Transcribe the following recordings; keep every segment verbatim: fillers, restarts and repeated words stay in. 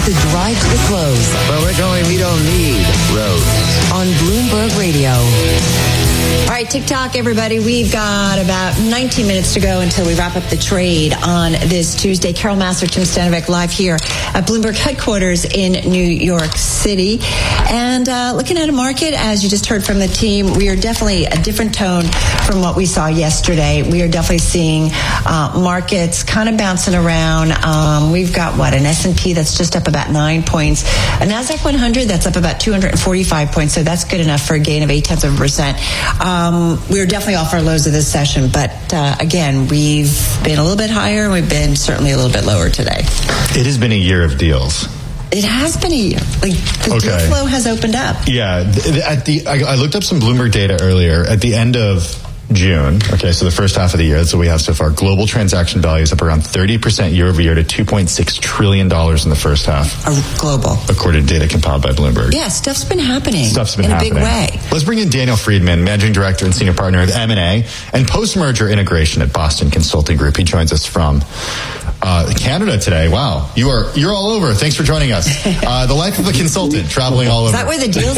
the drive to the close. But we're going, we don't need roads. On Bloomberg Radio. All right, TikTok, everybody. We've got about nineteen minutes to go until we wrap up the trade on this Tuesday. Carol Massar, Tim Stanovic, live here at Bloomberg headquarters in New York City. And uh, looking at a market, as you just heard from the team, we are definitely a different tone from what we saw yesterday. We are definitely seeing uh, markets kind of bouncing around. Um, we've got, what, an S and P that's just up about nine points. A NASDAQ one hundred that's up about two hundred forty-five points, so that's good enough for a gain of eight-tenths of a percent. Um, we're definitely off our lows of this session, but uh, again, we've been a little bit higher, and we've been certainly a little bit lower today. It has been a year of deals. It has been a year. Like, the okay. deal flow has opened up. Yeah. At the, I, I looked up some Bloomberg data earlier. At the end of June, okay, so the first half of the year, that's what we have so far. Global transaction value is up around thirty percent year over year to two point six trillion dollars in the first half. A global. According to data compiled by Bloomberg. Yeah, stuff's been happening. Stuff's been in happening. In a big way. Let's bring in Daniel Friedman, Managing Director and Senior Partner of M and A and Post-Merger Integration at Boston Consulting Group. He joins us from Uh, Canada today. Wow. You are, you're all over. Thanks for joining us. Uh, the life of a consultant, traveling all over. Is that where the deals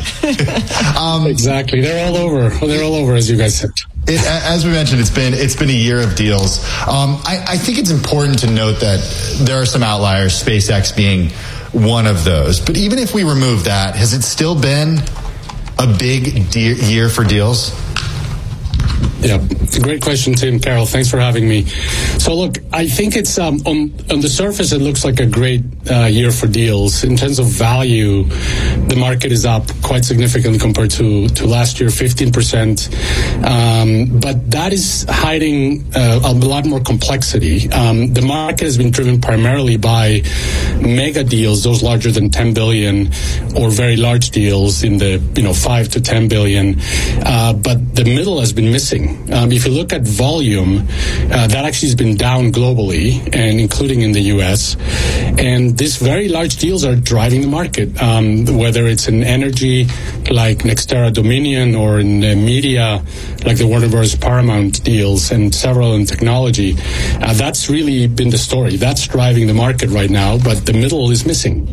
are? um, exactly. They're all over. They're all over, as you guys said. It, as we mentioned, it's been it's been a year of deals. Um, I, I think it's important to note that there are some outliers, SpaceX being one of those. But even if we remove that, has it still been a big de- year for deals? Yeah, it's a great question, Tim. Carol, thanks for having me. So, look, I think it's um, on on the surface, it looks like a great uh, year for deals. In terms of value, the market is up quite significantly compared to, to last year, fifteen percent. Um, but that is hiding uh, a lot more complexity. Um, the market has been driven primarily by mega deals, those larger than ten billion, or very large deals in the you know five to ten billion. Uh, but the middle has been missing. Um, if you look at volume, uh, that actually has been down globally, and including in the U S. And these very large deals are driving the market, um, whether it's in energy like NextEra Dominion, or in uh, media like the Warner Bros. Paramount deals, and several in technology. Uh, that's really been the story. That's driving the market right now, but the middle is missing.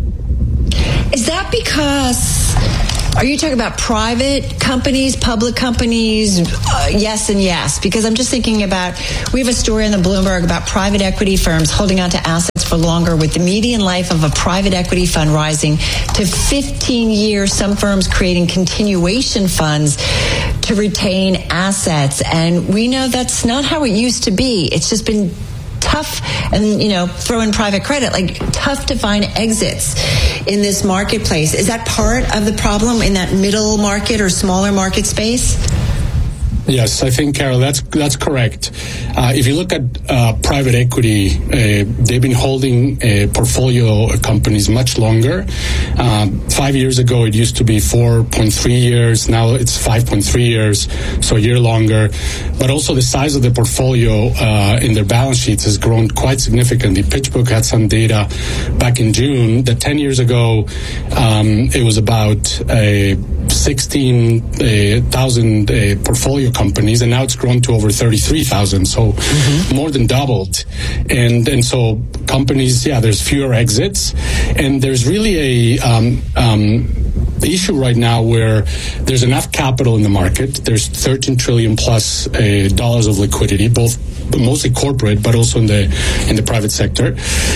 Is that because... Are you talking about private companies, public companies? Uh, yes and yes. Because I'm just thinking about, we have a story in the Bloomberg about private equity firms holding on to assets for longer, with the median life of a private equity fund rising to fifteen years. Some firms creating continuation funds to retain assets. And we know that's not how it used to be. It's just been tough, and you know, throw in private credit, like tough to find exits in this marketplace. Is that part of the problem in that middle market or smaller market space? Yes, I think, Carol, that's that's correct. Uh, if you look at uh, private equity, uh, they've been holding uh, portfolio companies much longer. Uh, five years ago, it used to be four point three years. Now it's five point three years, so a year longer. But also the size of the portfolio uh, in their balance sheets has grown quite significantly. PitchBook had some data back in June that ten years ago, um, it was about uh, sixteen thousand uh, uh, portfolio companies, and now it's grown to over thirty-three thousand, so mm-hmm. more than doubled. And and so companies, yeah, there's fewer exits, and there's really a um, um, issue right now where there's enough capital in the market. There's thirteen trillion plus uh, dollars of liquidity, both mostly corporate, but also in the in the private sector.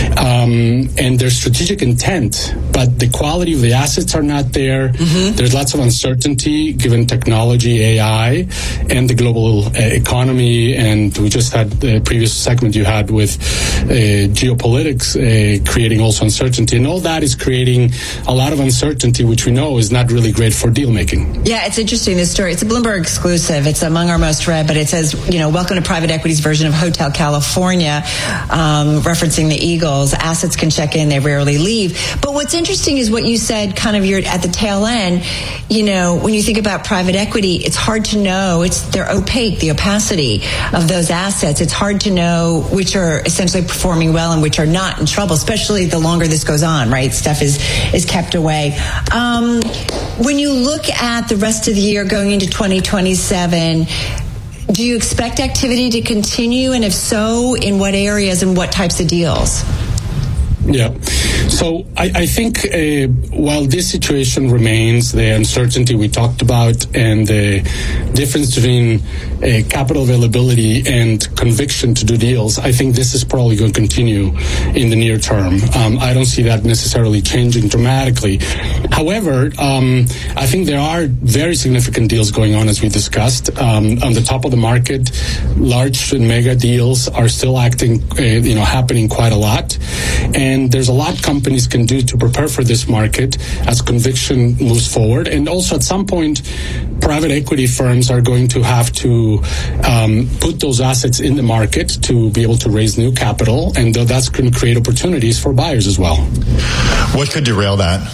Um, and there's strategic intent, but the quality of the assets are not there. Mm-hmm. There's lots of uncertainty given technology, A I, and the global uh, economy. And we just had the previous segment you had with uh, geopolitics uh, creating also uncertainty. And all that is creating a lot of uncertainty, which we know is not really great for deal making. Yeah, it's interesting, this story. It's a Bloomberg exclusive. It's among our most read, but it says, you know, welcome to private equity's version of Hotel California, um, referencing the Eagles. Assets can check in, they rarely leave. But what's interesting is what you said kind of you're at the tail end. You know, when you think about private equity, it's hard to know. It's they're opaque, the opacity of those assets. It's hard to know which are essentially performing well and which are not in trouble, especially the longer this goes on, right? Stuff is, is kept away. Um, when you look at the rest of the year going into twenty twenty-seven, do you expect activity to continue? And if so, in what areas and what types of deals? Yeah. So I, I think uh, while this situation remains, the uncertainty we talked about and the difference between uh, capital availability and conviction to do deals, I think this is probably going to continue in the near term. Um, I don't see that necessarily changing dramatically. However, um, I think there are very significant deals going on, as we discussed. Um, on the top of the market, large and mega deals are still acting, uh, you know, happening quite a lot. And there's a lot companies can do to prepare for this market as conviction moves forward. And also at some point, private equity firms are going to have to um, put those assets in the market to be able to raise new capital. And that's going to create opportunities for buyers as well. What could derail that?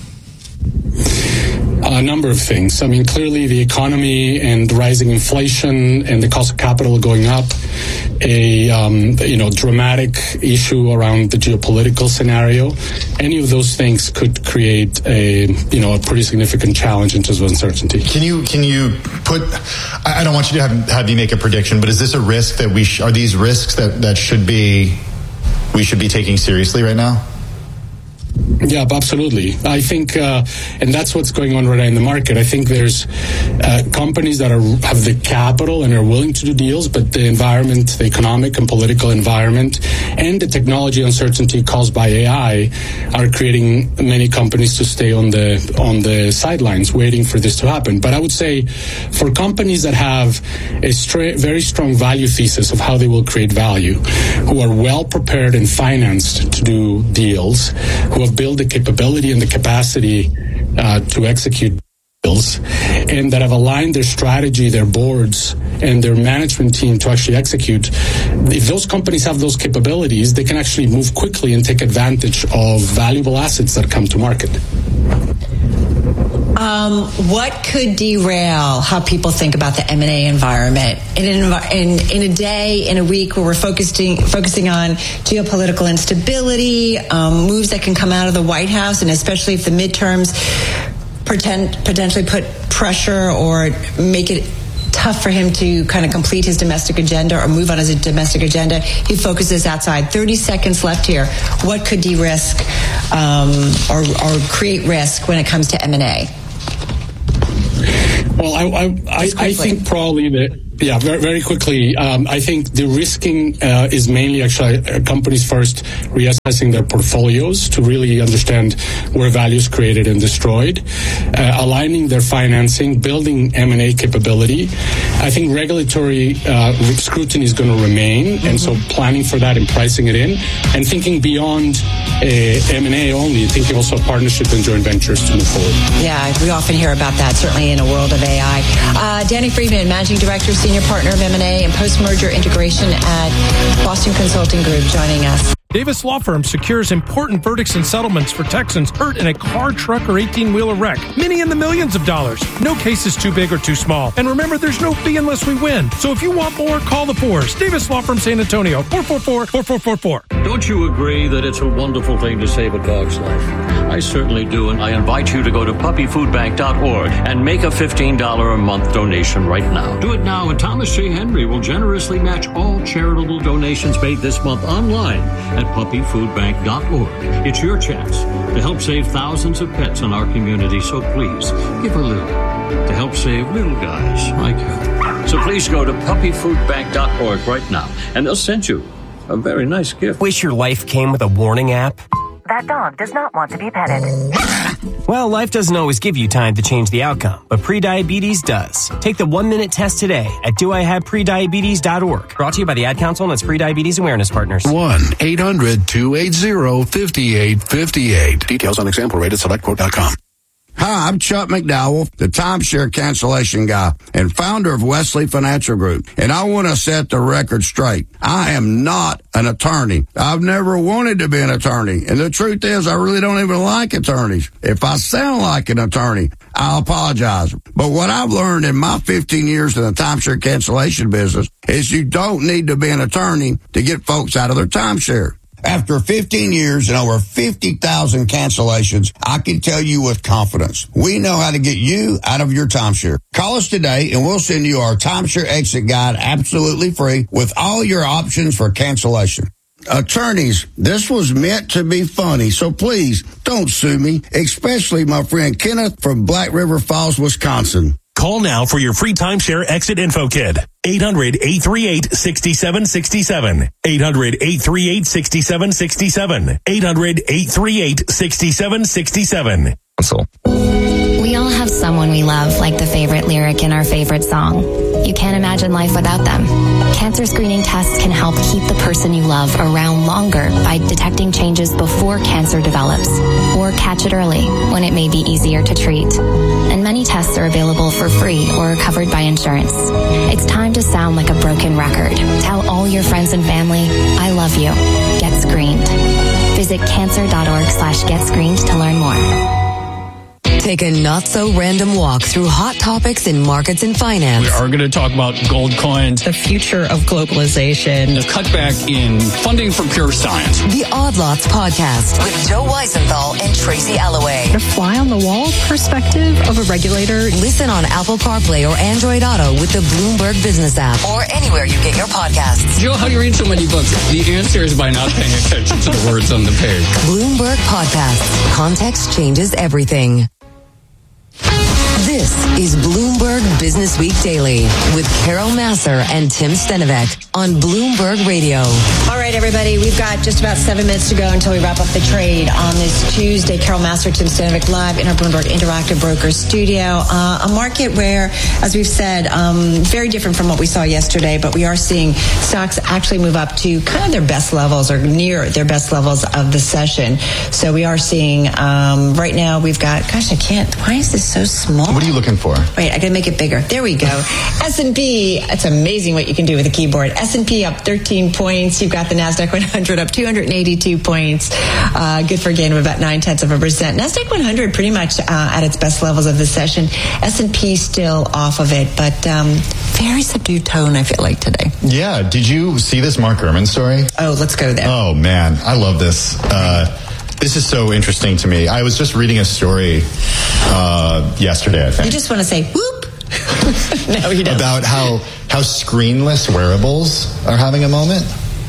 A number of things. I mean, clearly the economy and rising inflation and the cost of capital going up, a um, you know dramatic issue around the geopolitical scenario. Any of those things could create a you know a pretty significant challenge in terms of uncertainty. Can you can you put? I don't want you to have, have you make a prediction, but is this a risk that we sh- are these risks that that should be we should be taking seriously right now? Yeah, absolutely. I think, uh, and that's what's going on right now in the market. I think there's uh, companies that are have the capital and are willing to do deals, but the environment, the economic and political environment, and the technology uncertainty caused by A I are creating many companies to stay on the on the sidelines, waiting for this to happen. But I would say, for companies that have a stra- very strong value thesis of how they will create value, who are well prepared and financed to do deals, who have built the capability and the capacity uh, to execute deals, and that have aligned their strategy, their boards, and their management team to actually execute. If those companies have those capabilities, they can actually move quickly and take advantage of valuable assets that come to market. Um, what could derail how people think about the M and A environment in an env- in, in a day, in a week where we're focusing focusing on geopolitical instability, um, moves that can come out of the White House, and especially if the midterms pretend, potentially put pressure or make it tough for him to kind of complete his domestic agenda or move on his domestic agenda. He focuses outside. thirty seconds left here. What could de-risk um, or, or create risk when it comes to M and A? Well, I, I, I, I think probably that, yeah, very, very quickly, um, I think the risking uh, is mainly actually uh, companies first reassessing their portfolios to really understand where value is created and destroyed, uh, aligning their financing, building M and A capability. I think regulatory uh, scrutiny is going to remain, mm-hmm. and so planning for that and pricing it in, and thinking beyond uh, M and A only, thinking also of partnerships and joint ventures to move forward. Yeah, we often hear about that, certainly in a world of A I. Uh, Danny Friedman, Managing Director, Senior Partner of M and A and Post-Merger Integration at Boston Consulting Group, joining us. Davis Law Firm secures important verdicts and settlements for Texans hurt in a car, truck, or eighteen-wheeler wreck. Many in the millions of dollars. No case is too big or too small. And remember, there's no fee unless we win. So if you want more, call the fours. Davis Law Firm San Antonio, four four four, four four four four. Don't you agree that it's a wonderful thing to save a dog's life? I certainly do, and I invite you to go to puppy food bank dot org and make a fifteen dollars a month donation right now. Do it now, and Thomas J. Henry will generously match all charitable donations made this month online at puppy food bank dot org. It's your chance to help save thousands of pets in our community, so please give a little to help save little guys like you. So please go to puppy food bank dot org right now, and they'll send you a very nice gift. Wish your life came with a warning app? That dog does not want to be petted. Well, life doesn't always give you time to change the outcome, but prediabetes does. Take the one-minute test today at do I have prediabetes dot org. Brought to you by the Ad Council and its Prediabetes Awareness Partners. one eight hundred two eight zero five eight five eight. Details on example rate at select quote dot com. Hi, I'm Chuck McDowell, the timeshare cancellation guy and founder of Wesley Financial Group. And I want to set the record straight. I am not an attorney. I've never wanted to be an attorney. And the truth is, I really don't even like attorneys. If I sound like an attorney, I apologize. But what I've learned in my fifteen years in the timeshare cancellation business is you don't need to be an attorney to get folks out of their timeshare. After fifteen years and over fifty thousand cancellations, I can tell you with confidence, we know how to get you out of your timeshare. Call us today and we'll send you our timeshare exit guide absolutely free with all your options for cancellation. Attorneys, this was meant to be funny, so please don't sue me, especially my friend Kenneth from Black River Falls, Wisconsin. Call now for your free timeshare exit info kit. eight hundred, eight three eight, six seven six seven. eight hundred, eight three eight, six seven six seven. eight hundred, eight three eight, six seven six seven. We all have someone we love, like the favorite lyric in our favorite song. You can't imagine life without them. Cancer screening tests can help keep the person you love around longer by detecting changes before cancer develops, or catch it early when it may be easier to treat. And many tests are available for free or covered by insurance. It's time to sound like a broken record. Tell all your friends and family, I love you. Get screened. Visit cancer.org slash get screened to learn more. Take a not-so-random walk through hot topics in markets and finance. We are going to talk about gold coins, the future of globalization, the cutback in funding for pure science. The Odd Lots Podcast with Joe Weisenthal and Tracy Alloway. The fly-on-the-wall perspective of a regulator. Listen on Apple CarPlay or Android Auto with the Bloomberg Business app or anywhere you get your podcasts. Joe, how do you read so many books? The answer is by not paying attention to the words on the page. Bloomberg Podcasts. Context changes everything. This is Bloomberg Business Week Daily with Carol Massar and Tim Stenovec on Bloomberg Radio. All right, everybody, we've got just about seven minutes to go until we wrap up the trade on this Tuesday. Carol Massar, Tim Stenovec live in our Bloomberg Interactive Brokers studio. Uh, a market where, as we've said, um, very different from what we saw yesterday, but we are seeing stocks actually move up to kind of their best levels or near their best levels of the session. So we are seeing, um, right now we've got, gosh, I can't, why is this so small? What are you looking for? Wait, I gotta make it bigger. There we go. S and P, it's amazing what you can do with a keyboard. S and P up thirteen points. You've got the NASDAQ one hundred up two hundred eighty-two points. Uh, good for a gain of about nine tenths of a percent. NASDAQ one hundred pretty much uh, at its best levels of the session. S and P still off of it, but um, very subdued tone, I feel like, today. Yeah. Did you see this Mark Gurman story? Oh, let's go there. Oh, man. I love this. Uh, This is so interesting to me. I was just reading a story uh, yesterday, I think. You just want to say, whoop? No, you don't. About how, how screenless wearables are having a moment.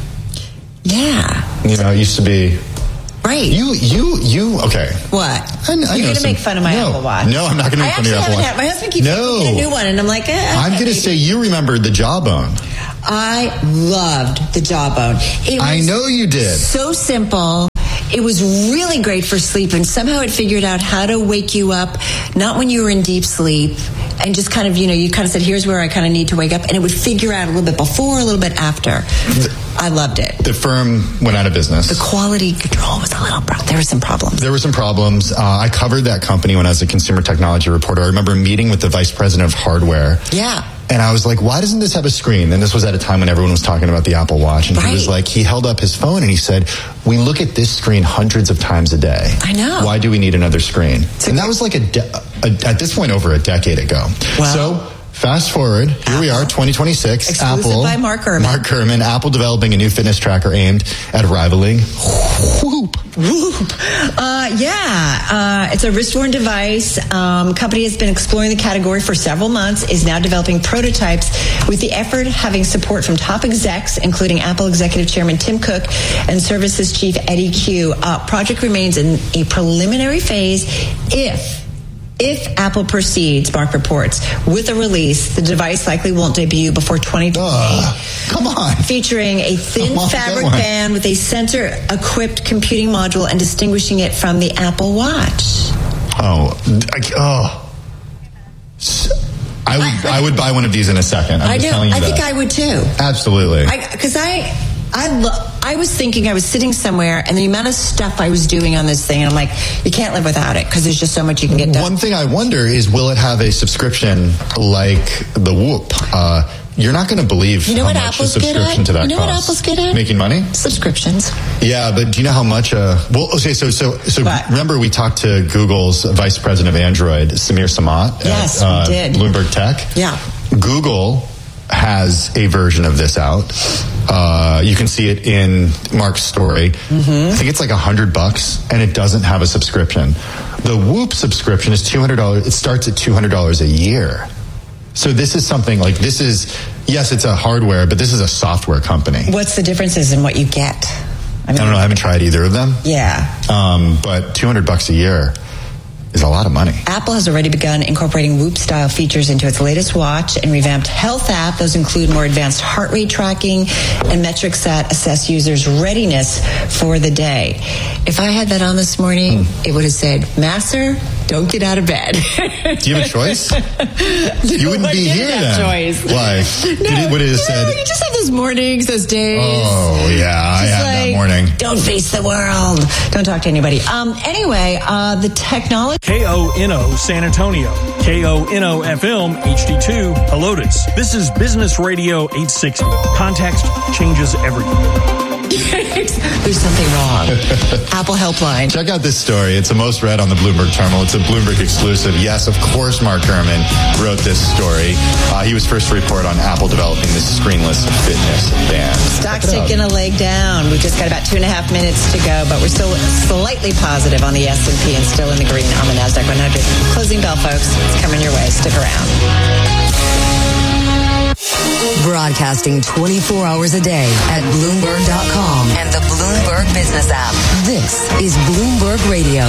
Yeah. You know, it used to be... Right. You, you, you, okay. What? I, I You're going to some, make fun of my no, Apple Watch. No, I'm not going to make fun of your Apple Watch. Had, my husband keeps no. making a new one, and I'm like, eh, I'm going to say you remembered the Jawbone. I loved the Jawbone. It was I know you did. So simple. It was really great for sleep, and somehow it figured out how to wake you up, not when you were in deep sleep, and just kind of, you know, you kind of said, here's where I kind of need to wake up, and it would figure out a little bit before, a little bit after. The, I loved it. The firm went out of business. The quality control was a little, there were some problems. There were some problems. Uh, I covered that company when I was a consumer technology reporter. I remember meeting with the vice president of hardware. Yeah. And I was like, why doesn't this have a screen? And this was at a time when everyone was talking about the Apple Watch. And right. He was like, he held up his phone and he said, we look at this screen hundreds of times a day. I know. Why do we need another screen? And that was like, a, de- a at this point, over a decade ago. Wow. So fast forward, here Apple. We are, twenty twenty-six. Exclusive Apple, by Mark Gurman. Mark Gurman, Apple developing a new fitness tracker aimed at rivaling Whoop. Whoop. Uh, yeah, uh, it's a wrist-worn device. Um, company has been exploring the category for several months, is now developing prototypes with the effort having support from top execs, including Apple Executive Chairman Tim Cook and Services Chief Eddie Q. Uh, project remains in a preliminary phase. If If Apple proceeds, Mark reports, with a release, the device likely won't debut before twenty twenty. Uh, come on. Featuring a thin on, fabric band with a sensor-equipped computing module and distinguishing it from the Apple Watch. Oh, I, oh. I would I, I would buy one of these in a second. I'm I just know. telling you I that. think I would too. Absolutely. Because I, I, I, lo- I was thinking I was sitting somewhere, and the amount of stuff I was doing on this thing, and I'm like, you can't live without it because there's just so much you can get done. One thing I wonder is, will it have a subscription like the Whoop? Uh, you're not going to believe you know how what much Apple's a subscription to that costs. You know costs. what Apple's good at? Making money? Subscriptions. Yeah, but do you know how much? Uh, well, okay, so so so but, remember we talked to Google's vice president of Android, Samir Samat. Yes, at, uh, we did. Bloomberg Tech. Yeah. Google has a version of this out. Uh, you can see it in Mark's story. Mm-hmm. I think it's like a hundred bucks, and it doesn't have a subscription. The Whoop subscription is two hundred dollars. It starts at two hundred dollars a year. So this is something like this is yes, it's a hardware, but this is a software company. What's the differences in what you get? I, mean, I don't know. I haven't tried either of them. Yeah. Um, but two hundred bucks a year is a lot of money. Apple has already begun incorporating Whoop-style features into its latest watch and revamped health app. Those include more advanced heart rate tracking and metrics that assess users' readiness for the day. If I had that on this morning, mm. it would have said, Masser, don't get out of bed. Do you have a choice? You wouldn't I be here then. Choice. Why? No, Did it, what it you said? know, you just have those mornings, those days. Oh, yeah, I had like, that morning. Don't face the world. Don't talk to anybody. Um. Anyway, uh, the technology... K O N O San Antonio, K O N O F M H D two Helotes. This is Business Radio eight sixty. Context changes everything. There's something wrong. Apple Helpline. Check out this story. It's the most read on the Bloomberg terminal. It's a Bloomberg exclusive. Yes, of course, Mark Gurman wrote this story. Uh, he was first to report on Apple developing this screenless fitness band. Stock's taking a leg down. We've just got about two and a half minutes to go, but we're still slightly positive on the S and P and still in the green on the NASDAQ one hundred. Closing bell, folks. It's coming your way. Stick around. Broadcasting twenty-four hours a day at Bloomberg dot com and the Bloomberg Business app. This is Bloomberg Radio.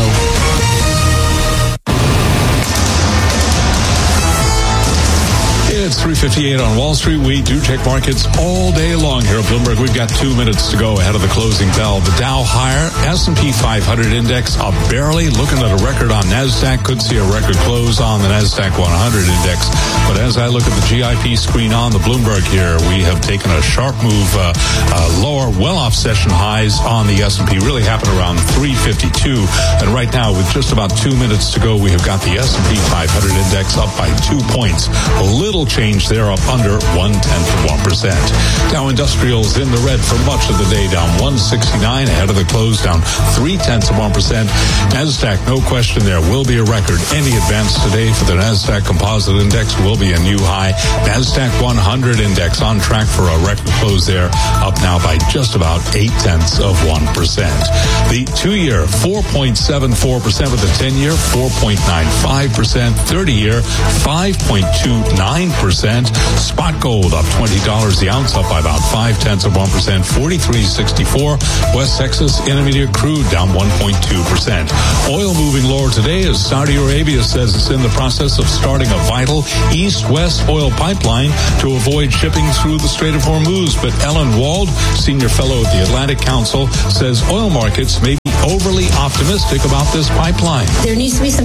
It's three fifty-eight on Wall Street. We do check markets all day long here at Bloomberg. We've got two minutes to go ahead of the closing bell. The Dow higher, S and P five hundred index up barely. Looking at a record on NASDAQ. Could see a record close on the NASDAQ one hundred index. But as I look at the G I P screen on the Bloomberg here, we have taken a sharp move uh, uh, lower, well off session highs on the S and P. Really happened around three fifty-two. And right now, with just about two minutes to go, we have got the S and P five hundred index up by two points. A little change there, up under one-tenth of one percent. Dow Industrials in the red for much of the day, down one sixty-nine, ahead of the close, down three-tenths of one percent. NASDAQ, no question there, will be a record. Any advance today for the NASDAQ Composite Index will be a new high. NASDAQ one hundred Index on track for a record close there, up now by just about eight-tenths of one percent. The two-year, four point seven four percent, with the ten-year, four point nine five percent. thirty-year, five point two nine percent. Spot gold up twenty dollars the ounce, up by about five-tenths of one percent. forty-three sixty-four. West Texas Intermediate crude down one point two percent. Oil moving lower today as Saudi Arabia says it's in the process of starting a vital east-west oil pipeline to avoid shipping through the Strait of Hormuz. But Ellen Wald, senior fellow at the Atlantic Council, says oil markets may be overly optimistic about this pipeline. There needs to be some